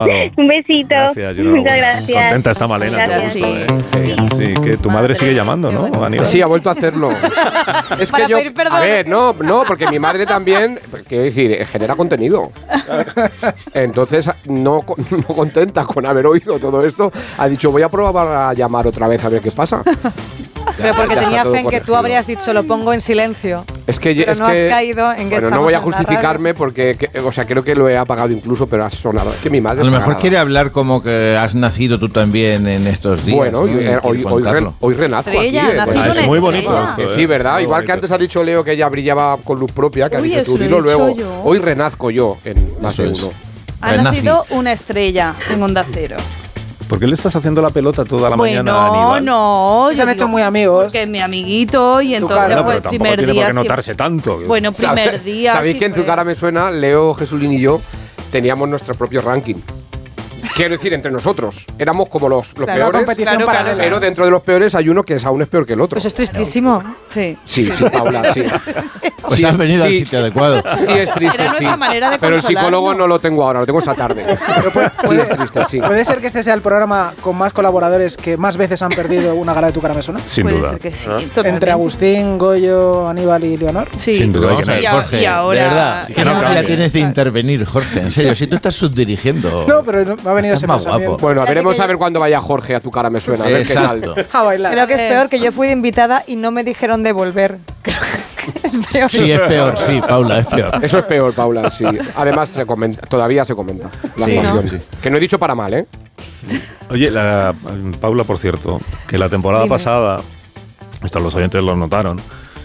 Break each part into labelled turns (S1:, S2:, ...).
S1: Un besito.
S2: Gracias,
S1: Muchas gracias.
S2: Contenta está Malena.
S1: Gracias.
S2: Sí, que tu madre sigue llamando, ¿no, Aníbal?
S3: Sí, ha vuelto a hacerlo. Es
S4: Para
S3: que yo,
S4: pedir perdón.
S3: a ver, no, porque mi madre también, quiero decir, genera contenido. Entonces, no contenta con haber oído todo esto, ha dicho, voy a probar a llamar otra vez a ver qué pasa.
S4: Pero porque
S3: Ya está
S4: tenía
S3: todo
S4: fe en que tú
S3: corregido.
S4: habrías dicho, lo pongo en silencio.
S3: Es que,
S4: Pero no has caído en que
S3: bueno,
S4: estamos
S3: no voy a
S4: en la
S3: justificarme porque, o sea, creo que lo he apagado incluso, pero ha sonado. Es que mi madre
S5: A lo
S3: es
S5: mejor
S3: sagrada.
S5: quiere hablar como que has nacido tú también en estos días.
S3: Bueno,
S5: ¿no? Y quiere contarlo.
S3: hoy renazco
S4: Estrella,
S3: aquí.
S4: naces
S2: Es
S4: una
S2: muy
S4: estrella.
S2: bonito esto.
S3: Que sí, ¿verdad?
S2: Muy
S3: Igual
S2: bonito
S3: que antes
S2: esto.
S3: ha dicho Leo que ella brillaba con luz propia, que ha
S6: Uy,
S3: dicho
S6: eso
S3: tú,
S6: lo he
S3: dilo
S6: dicho
S3: luego.
S6: yo.
S3: Hoy renazco yo en más de
S5: Eso
S3: uno.
S5: es.
S6: Ha
S5: Renací.
S6: nacido una estrella en Onda Cero.
S2: ¿Por qué le estás haciendo la pelota toda la mañana a Aníbal?
S6: No,
S7: Se han hecho muy amigos.
S6: porque es mi amiguito y entonces
S7: cara.
S2: No,
S6: pues,
S2: pero tampoco
S6: primer
S2: tiene
S6: día
S2: por qué
S6: siempre-
S2: notarse tanto.
S6: Bueno, primer día.
S3: ¿Sabéis
S6: sí
S3: que en tu
S6: fue.
S3: cara me suena? Leo, Jesulín y yo teníamos nuestro propio ranking. Quiero decir, entre nosotros. Éramos como los
S4: Claro,
S3: peores.
S7: competición
S6: claro,
S7: paralela.
S3: Pero dentro de los peores hay uno que es aún es peor que el otro.
S4: Pues es tristísimo.
S6: Sí.
S3: Sí, Paula, sí.
S5: Pues
S3: Sí,
S5: has venido al
S3: sí.
S5: sitio adecuado.
S3: Sí, es triste,
S6: Era
S3: sí.
S6: nuestra manera de
S3: Pero el
S6: consolarnos.
S3: psicólogo no lo tengo ahora, lo tengo esta tarde. Sí, es triste, sí.
S7: ¿Puede ser que este sea el programa con más colaboradores que más veces han perdido una gala de Tu cara me suena?
S2: Sin
S6: Puede
S2: duda.
S6: ser que sí.
S3: ¿Ah?
S6: totalmente.
S7: Entre Agustín, Goyo, Aníbal y Leonor.
S6: Sí.
S2: Sin duda.
S5: Vamos a ver,
S6: Y a-
S5: Jorge,
S6: y ahora-
S5: de verdad,
S6: que
S5: ¿qué
S6: no
S5: necesidad
S6: cambie.
S5: tienes de intervenir, Jorge? En serio, si tú estás subdirigiendo.
S7: No, pero me ha venido
S5: Estás
S7: ese
S5: más
S7: pensamiento.
S5: guapo.
S3: Bueno,
S4: Fíjate
S3: veremos
S4: que
S3: a ver cuándo vaya Jorge a Tu cara me suena. A ver qué
S5: Exacto.
S3: tal.
S7: A bailar.
S4: Creo que es peor que yo fui de invitada y no me dijeron de volver. Creo que es peor.
S5: Sí, es peor, sí, Paula, es peor.
S3: Eso es peor, Paula, sí. Además, se comenta, todavía se comenta la
S4: Sí, ¿no?
S3: actuación. Que no he dicho para mal, ¿eh?
S2: Oye, Paula, por cierto, que la temporada
S4: Dime.
S2: pasada, esto los oyentes lo notaron,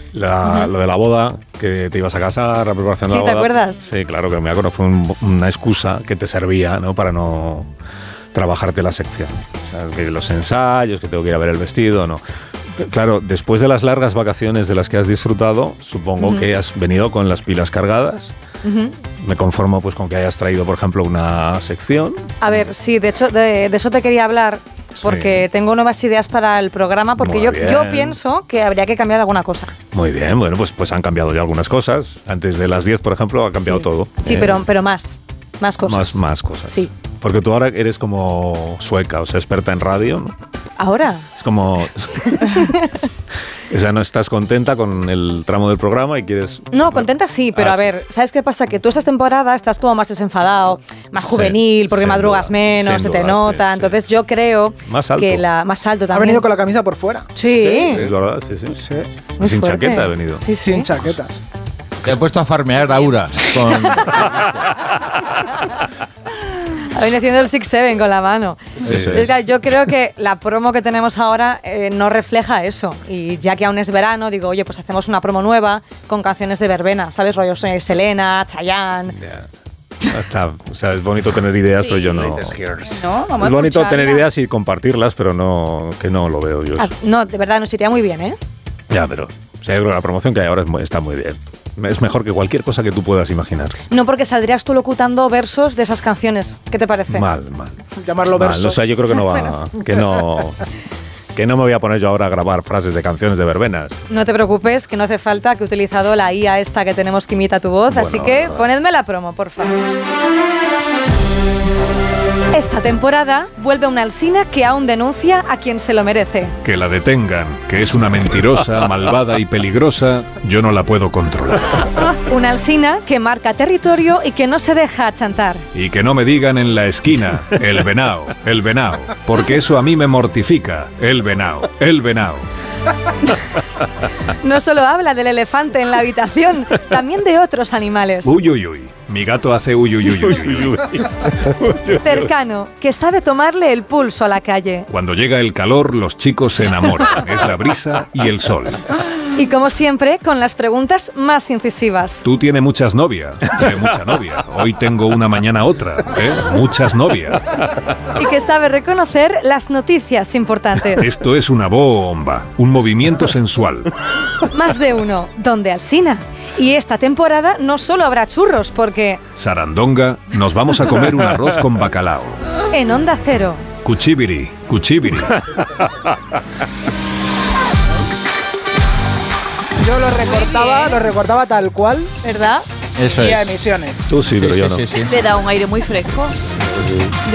S2: lo de la boda, que te ibas a casar, la preparación de
S4: Sí,
S2: la
S4: ¿te
S2: boda.
S4: acuerdas?
S2: Sí, claro, que me acuerdo, fue una excusa que te servía, ¿no? Para no trabajarte la sección. O sea, que los ensayos, que tengo que ir a ver el vestido, no. Claro, después de las largas vacaciones de las que has disfrutado, supongo que has venido con las pilas cargadas. Me conformo pues con que hayas traído, por ejemplo, una sección.
S4: A ver, sí, de hecho, de eso te quería hablar, porque
S2: Sí.
S4: tengo nuevas ideas para el programa, porque
S2: Muy
S4: yo
S2: bien.
S4: pienso que habría que cambiar alguna cosa.
S2: Muy bien, bueno, pues han cambiado ya algunas cosas. Antes de las 10, por ejemplo, ha cambiado
S4: Sí.
S2: todo.
S4: Sí, pero más cosas.
S2: Más cosas.
S4: Sí.
S2: Porque tú ahora eres como sueca, o sea, experta en radio, ¿no?
S4: Ahora.
S2: Es como... O sea, no estás contenta con el tramo del programa y quieres...
S4: No, contenta sí, pero
S2: Ah,
S4: a
S2: sí.
S4: ver, ¿sabes qué pasa? Que tú estas temporadas estás como más desenfadado, más
S2: Sí,
S4: juvenil, porque
S2: sin
S4: madrugas
S2: duda,
S4: menos,
S2: sin
S4: se te
S2: duda,
S4: nota.
S2: sí, sí.
S4: Entonces yo creo
S2: Más alto.
S4: que más alto
S7: Ha
S4: también.
S7: venido con la camisa por fuera.
S4: Sí.
S2: Es verdad, sí, sí.
S7: Sí.
S4: Muy
S2: Sin
S4: fuerte.
S2: chaqueta he venido.
S4: Sí, sí.
S7: Sin chaquetas.
S5: Te he puesto a farmear auras con...
S4: Ha venido haciendo el 6-7 con la mano.
S2: Eso
S4: Es
S2: es.
S4: que yo creo que la promo que tenemos ahora no refleja eso. Y ya que aún es verano, digo, oye, pues hacemos una promo nueva con canciones de verbena, ¿sabes? Rollo Selena, Chayanne.
S2: Ya. O sea, es bonito tener ideas, pero yo no...
S6: No, vamos
S2: Es
S6: a
S2: bonito
S6: escucharla.
S2: tener ideas y compartirlas, pero no, que no lo veo yo.
S4: Ah, no, de verdad, nos iría muy bien, ¿eh?
S2: Ya, pero o sea, yo creo que la promoción que hay ahora está muy bien. Es mejor que cualquier cosa que tú puedas imaginar.
S4: No, porque saldrías tú locutando versos de esas canciones. ¿Qué te parece?
S2: Mal.
S7: Llamarlo
S2: Mal.
S7: verso.
S2: O sea, yo creo que no va... Que no me voy a poner yo ahora a grabar frases de canciones de verbenas.
S4: No te preocupes, que no hace falta, que he utilizado la IA esta que tenemos que imita tu voz,
S2: Bueno,
S4: así que ponedme la promo, por favor. Esta temporada vuelve una Alsina que aún denuncia a quien se lo merece.
S8: Que la detengan, que es una mentirosa, malvada y peligrosa, yo no la puedo controlar.
S4: Una Alsina que marca territorio y que no se deja achantar.
S8: Y que no me digan en la esquina, el venao, porque eso a mí me mortifica, el venao.
S4: No solo habla del elefante en la habitación, también de otros animales.
S8: Uy, uy, uy, mi gato hace uy, uy, uy, uy, uy, uy.
S4: Cercano, que sabe tomarle el pulso a la calle.
S8: Cuando llega el calor, los chicos se enamoran, es la brisa y el sol.
S4: Y como siempre, con las preguntas más incisivas.
S8: Tú tienes muchas novias, mucha novia. Hoy tengo una, mañana otra, muchas novias.
S4: Y que sabe reconocer las noticias importantes.
S8: Esto es una bomba, un movimiento sensual.
S4: Más de uno, donde Alsina. Y esta temporada no solo habrá churros, porque
S8: Sarandonga, nos vamos a comer un arroz con bacalao.
S4: en Onda Cero.
S8: Cuchibiri, cuchibiri.
S7: Yo lo recortaba tal cual
S4: ¿Verdad?
S5: Eso
S7: y a
S5: es.
S7: emisiones.
S2: Tú sí, pero yo no.
S5: Sí.
S6: Le da un aire muy fresco.